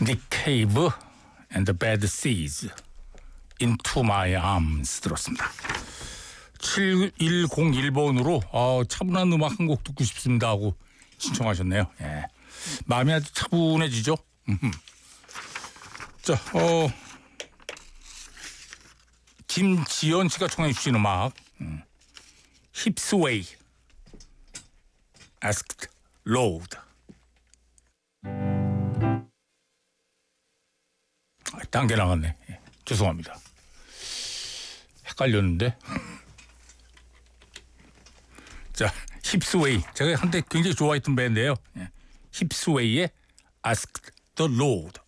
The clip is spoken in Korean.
Nick Cave and the Bad Seeds Into My Arms 들었습니다. 7101번으로 차분한 음악 한 곡 듣고 싶습니다 하고 신청하셨네요. 예. 마음이 아주 차분해지죠. 자, 김지연 씨가 청해 주신 음악 Hips Way Asked Lord. 딴 게 나갔네. 예, 죄송합니다. 헷갈렸는데. 자, 힙스웨이. 제가 한때 굉장히 좋아했던 밴드예요. 예, 힙스웨이의 Ask the Lord.